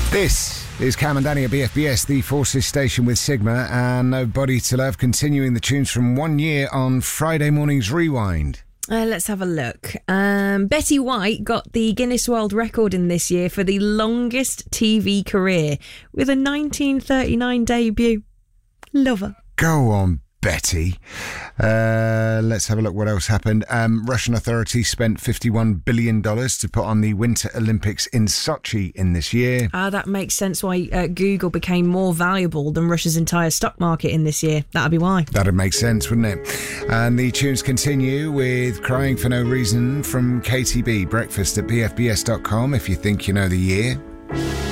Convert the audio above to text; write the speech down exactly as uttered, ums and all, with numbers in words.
This is Cam and Danny at B F B S, the Forces station with Sigma, and Nobody to Love, continuing the tunes from one year on Friday morning's Rewind. Uh, let's have a look. Um, Betty White got the Guinness World Record in this year for the longest T V career with a nineteen thirty-nine debut. Love her. Go on, Betty. Uh, let's have a look what else happened. Um, Russian authorities spent fifty-one billion dollars to put on the Winter Olympics in Sochi in this year. Ah, that makes sense why uh, Google became more valuable than Russia's entire stock market in this year. That'd be why. That'd make sense, wouldn't it? And the tunes continue with Crying for No Reason from K T B. Breakfast at b f b s dot com if you think you know the year.